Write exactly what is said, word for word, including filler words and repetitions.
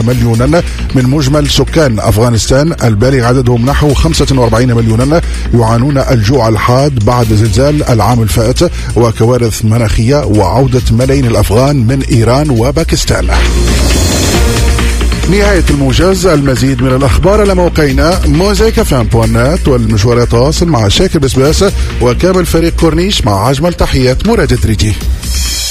مليونا من مجمل سكان أفغانستان البالغ عددهم نحو خمسة وأربعين مليونا يعانون الجوع الحاد بعد زلزال العام الفائت وكوارث مناخية وعودة ملايين الأفغان من إيران وباكستان. نهاية الموجز. المزيد من الأخبار على موقعنا موزايك فام دوت نت، والمشوار يتواصل مع شاكر بسباس وكامل فريق كورنيش. مع أجمل تحيات مراد تريتي.